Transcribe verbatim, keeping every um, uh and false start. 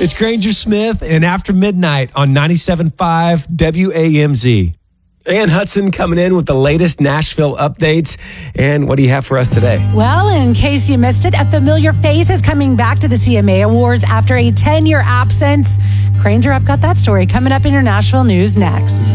It's Granger Smith and After Midnight on ninety-seven point five W A M Z. Ann Hudson coming in with the latest Nashville updates. And what do you have for us today? Well, in case you missed it, a familiar face is coming back to the C M A Awards after a ten-year absence. Granger, I've got that story coming up in your Nashville news next.